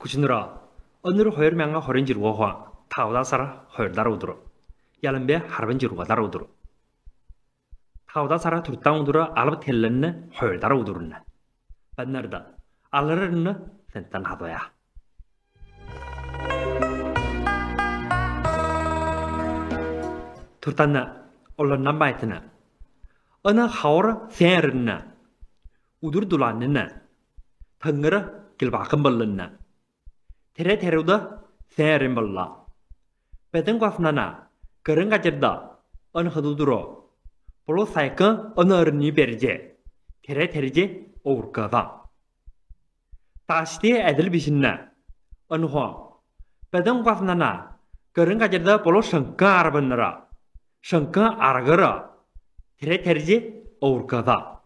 구시느라 오늘 호열명가 호렌지루와 타오다사라 호열다로우드로 야름베 하르벤지루가 다로우드로 타오다사라 둘땅우드로 알바텔렌네 호열다로우드로네 반나르다 알르르네 센탄하도야 둘땅나 올런남바이트나 어느 하오르 센르네 우두르둘라네네 덩거르 길바금벌르네 테레테르우다 센르벌라 베등과스나나 그런가제다 어느 허두두로 볼로 사이건 어느 어른이 베르제 테레테르제 오르까다 다시디 애들 비신나 어느 호 베등과스나나 그런가제다 볼로 성가 아르번느라 성가 아르거라 테레테르제 오르까다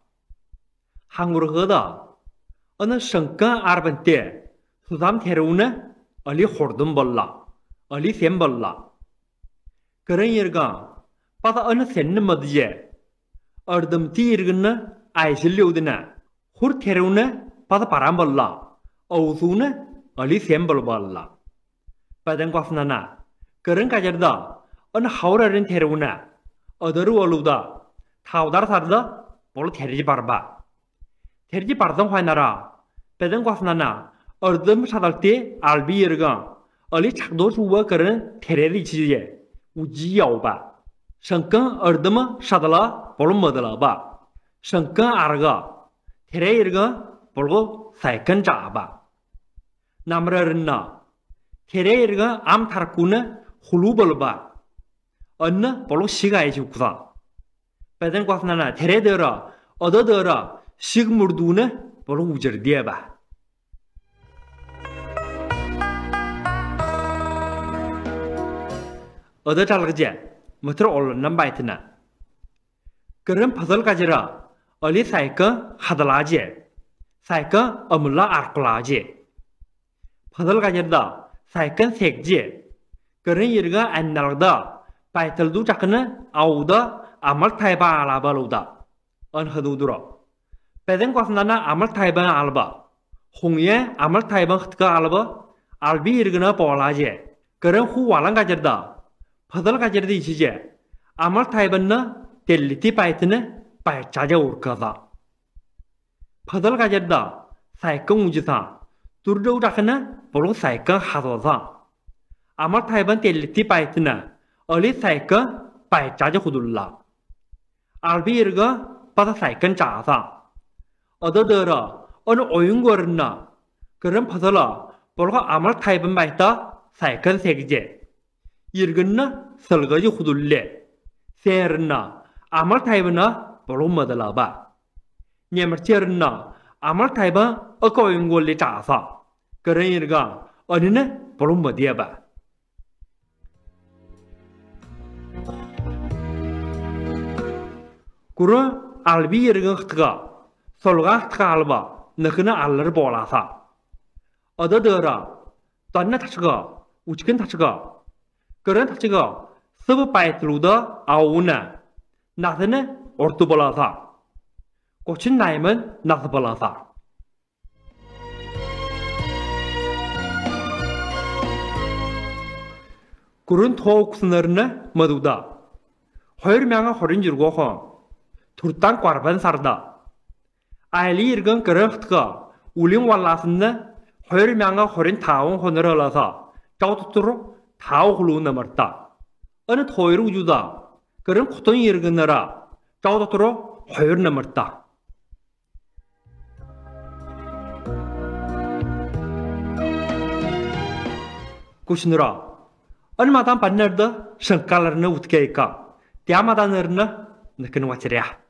한국어다 어느 성가 아르번 때 수담 테르우네 얼리 호르든 벌라 얼리 센 벌라 그런 일가 바다 어느 센는 뭐지에 얼듬 티르근네 아이실려우드네 후 테르우네 바다 바람 벌라 어우수네 얼리 센 벌라 바단 과스나나 그런 가저다 어느 하우라른 테르우네 어더루 얼루다 타우다르 사르다 볼로 테르지 바르바 테르지 바르던 화이나라 바단 과스나나 얼듬 사달 때 알비르가 얼리 착도수와 그런 테레리 지에 우지야오바 성근 얼듬 사달라 볼로 머들라바 성근 아르가 테레이르가 볼고 사이근 자바 남르르나 테레이르가 암타르쿠네 훌루벌바 언나 볼로 시가에 죽구다 배든 과스나나 테레더라 얻어더라 시그무르두네 볼로 우저디에바 어더 잘그제 뭐트로 올런남바이트나 그런 퍼즐 가지라 얼리 사이건 하달라제 사이건 어물라 아르클라제 퍼즐 가지다 사이건 색제 그런 일가 안날다 바이틀두 작네 아우다 아말 타이바 알아발우다 언허두드로 배든 과스나나 아말 타이바 알바 홍예 아말 타이바 흩가 알바 알비 일그나 볼라제 그런 후와랑 가지다 퍼즐 가지르디 이시제 아말 타이번나 델리티 파이트네 파이차제 오르카다 퍼즐 가지르다 사이건 우지사 두르우다크네 볼로 사이건 하도사 아말 타이번 델리티 파이트네 얼리 사이건 파이차제 후둘라 알비르가 바다 사이건 자사 어더더러 어느 오윤거르나 그런 퍼즐라 볼로 아말 타이번 마이타 사이건 세기제 이르근나 설거지 후둘레 세르나 아말 타이브나 볼로 머들라바 녀머체르나 아말 타이바 어거용골리 자사 그런 일가 어느네 볼로 머디야바 구르 알비 이르근 흩가 설가 흩가 알바 너그나 알르 볼라사 어더더라 떤나 타츠가 우치근 타츠가 그런 타치가 서브 바이트루다 아우나 나드네 오르투볼라사 고친 나이면 나드볼라사 그런 토옥스너르네 머두다 허열명아 허린지르고 허 둘땅 꽈르반 사르다 아일리 이르건 그런 흩가 울링 왈라스네 허열명아 허린 타옹 호너러라사 짜우투투로 타오글루 넘었다. 어느 토이로 우주다. 그런 고통이 이르겠느라 짜오도토로 허열 넘었다. 구시느라 얼마단 반ner다 성깔르는 우트게이까. 대마다 너르는 느끼는 와치랴.